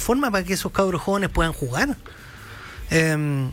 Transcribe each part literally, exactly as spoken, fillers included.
plataforma para que esos cabros jóvenes puedan jugar. Eh,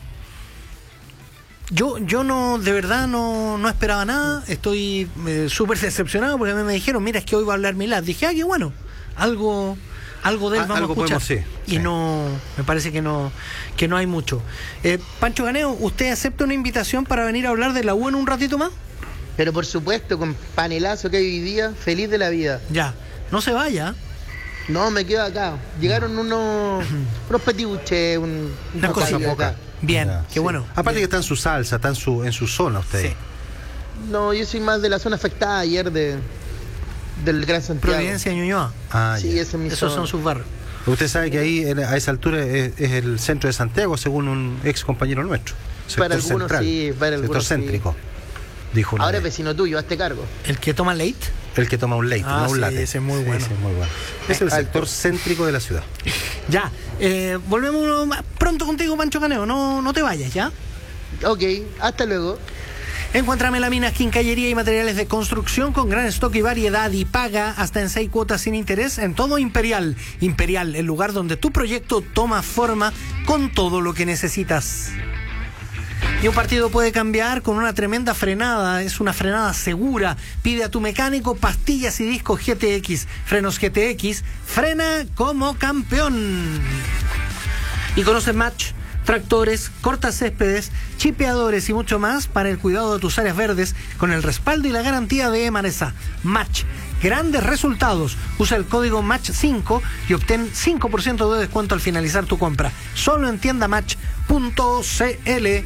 yo yo no, de verdad, no, no esperaba nada. Estoy eh, súper decepcionado porque a mí me dijeron, mira, es que hoy va a hablar Milad. Dije, ah, qué bueno, algo... Algo de él Ah, vamos a escuchar. podemos, sí, y sí. no, me parece que no que no hay mucho. Eh, Pancho Caneo, ¿usted acepta una invitación para venir a hablar de la U en un ratito más? Pero por supuesto, con panelazo que hay hoy día, feliz de la vida. Ya, no se vaya. No, me quedo acá. Llegaron unos, unos petibuches, un, Una un cosita. cosita acá. Bien, Ya, qué sí. bueno. Aparte Bien. que está en su salsa, está en su, en su zona usted. Sí. No, yo soy más de la zona afectada ayer de del Gran Santiago. Providencia, Ñuñoa. Ah, Sí, ya. ese es mi Esos zona. son sus barrios. Usted sabe que ahí en- a esa altura es, es el centro de Santiago, según un ex compañero nuestro. Sector Para algunos central, sí, para sector algunos sí. céntrico. Dijo una Ahora es vez. vecino tuyo, hazte cargo. El que toma late. El que toma un leite, Ah, no un sí, latte. ese es muy Sí, bueno. ese es muy bueno. Es el Alto. sector céntrico de la ciudad. Ya, eh, volvemos más pronto contigo, Pancho Caneo. No, no te vayas, ¿ya? Ok, hasta luego. Encuentra Melaminas, quincallería y materiales de construcción con gran stock y variedad y paga hasta en seis cuotas sin interés en todo Imperial. Imperial, el lugar donde tu proyecto toma forma con todo lo que necesitas. Y un partido puede cambiar con una tremenda frenada, es una frenada segura. Pide a tu mecánico pastillas y discos G T X, frenos G T X, frena como campeón. Y conoce Match, tractores, cortacéspedes, chipeadores y mucho más para el cuidado de tus áreas verdes con el respaldo y la garantía de Emanesa. Match, grandes resultados. Usa el código Match cinco y obtén cinco por ciento de descuento al finalizar tu compra. Solo en tienda match punto c l.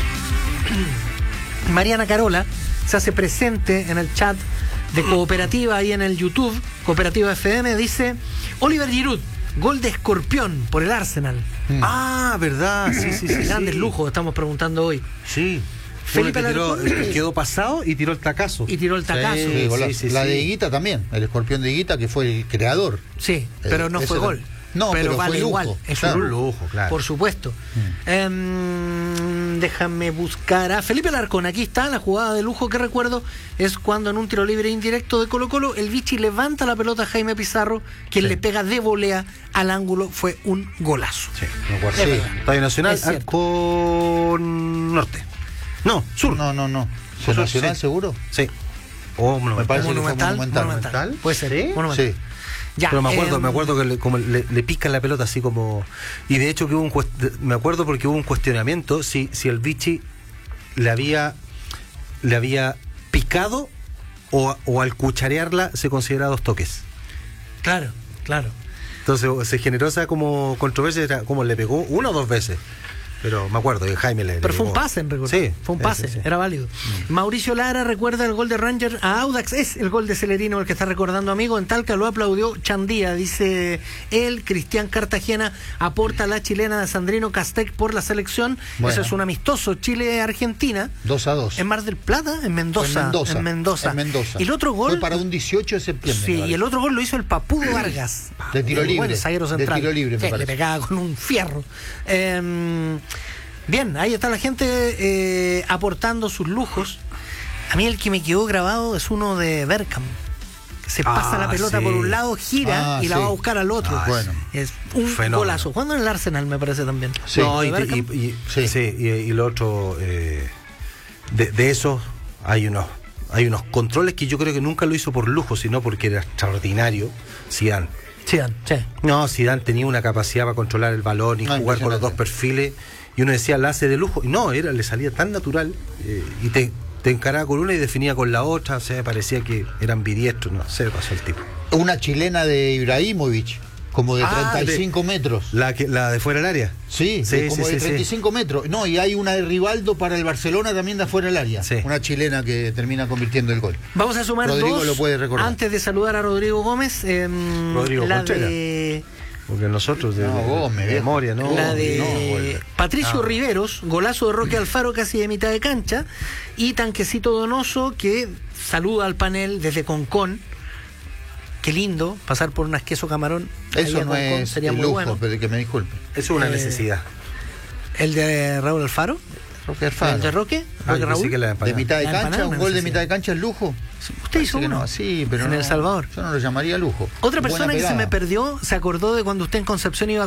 Mariana Carola se hace presente en el chat de Cooperativa ahí en el YouTube, Cooperativa F M, dice Oliver Giroud, gol de Escorpión por el Arsenal. Ah, verdad, sí, sí, sí. Grandes sí. lujos estamos preguntando hoy. Sí. Felipe Uno que tiró- Alarcón. quedó pasado y tiró el tacazo. Y tiró el tacazo. Sí, Sí, Sí, la sí, sí, la sí. de Higuita también, el escorpión de Higuita, que fue el creador. pero Eh, no ese fue era- gol. No, pero fue vale lujo. igual. Es Claro. un lujo, lujo, claro. por supuesto. Em, déjame buscar a Felipe Alarcón. Aquí está la jugada de lujo que recuerdo. Es cuando en un tiro libre indirecto de Colo Colo, el Vichy levanta la pelota a Jaime Pizarro, quien Sí. le pega de volea al ángulo. Fue un golazo. Sí, me acuerdo. Es Sí, verdad. Estadio Nacional Es cierto. con norte. No, sur. No, no, no. Sur, ¿Fue Nacional sí. seguro? Sí. O Me parece que fue Monumental, Monumental. Monumental. Puede ser. ¿Sí? Monumental. Sí. Ya, Pero me acuerdo, em, me acuerdo que le, como le, le pican la pelota así como. Y de hecho que hubo un cuest- me acuerdo porque hubo un cuestionamiento si, si el Vichy le había le había picado o, o al cucharearla se considera dos toques. Claro, claro. Entonces se generó esa como controversia, era como le pegó una o dos veces. Pero me acuerdo que Jaime le. Pero le fue un pegó. pase, en recuerdo. Sí, Fue un sí, pase, sí, sí. era válido. Mauricio Lara recuerda el gol de Ranger a Audax. Es el gol de Celerino el que está recordando, amigo. En Talca lo aplaudió Chandía, dice él. Cristian Cartagena aporta la chilena de Sandrino Castec por la selección. Bueno. Eso es un amistoso Chile-Argentina. dos a dos. En Mar del Plata, en Mendoza. En Mendoza. En Mendoza. En Mendoza. Y el otro gol. Fue para un dieciocho de septiembre. Sí, me y parece. el otro gol lo hizo el Papudo Vargas. De tiro El libre, buen zaguero de central. tiro libre, me Sí, le parece. pegaba con un fierro. Eh, bien, ahí está la gente eh, aportando sus lujos. A mí el que me quedó grabado es uno de Bergkamp. Se Ah, pasa la pelota sí. por un lado, gira Ah, y la sí. va a buscar al otro. Ah, bueno. Es un Fenómeno. golazo. Jugando en el Arsenal, me parece también. Sí. No, y, ¿De Bergkamp? y- y- Sí. sí, y, y lo otro, eh, de, de esos hay unos, hay unos controles que yo creo que nunca lo hizo por lujo, sino porque era extraordinario. Zidane. Sí, sí. No, Zidane tenía una capacidad para controlar el balón y Ah, jugar con los dos impresionante. perfiles. Y uno decía, la hace de lujo. Y no, era, le salía tan natural. eh, y te, te encaraba con una y definía con la otra. O sea, parecía que era ambidiestro. No sé, pasó el tipo. Una chilena de Ibrahimovic, como de Ah, treinta y cinco de- metros. La, que, la de fuera del área. Sí, Sí, de como sí, de sí, treinta y cinco metros. No, y hay una de Rivaldo para el Barcelona también de afuera del área. Sí. Una chilena que termina convirtiendo el gol. Vamos a sumar Rodrigo dos lo puede recordar. antes de saludar a Rodrigo Gómez. em, Rodrigo la Contreras. de Porque nosotros de, No, de- Gómez, de viejo. memoria, ¿no? la no, de vuelve. Patricio No. Riveros, golazo de Roque Alfaro casi de mitad de cancha, y Tanquecito Donoso que saluda al panel desde Concón. Qué lindo pasar por unas queso camarón. ahí Eso a no Concón, es sería el muy lujo, bueno. pero que me disculpe. Eso es una Eh, necesidad. El de Raúl Alfaro, Roque el Alfaro. de Roque, Ah, Roque yo pensé Raúl. que la De empanada. mitad de La empanada cancha, es un una gol de necesidad. mitad de cancha es lujo. Usted hizo Parece que uno no, sí, pero en no, El Salvador. Yo no lo llamaría lujo. Otra Buena persona que se pegada. me perdió se acordó de cuando usted en Concepción iba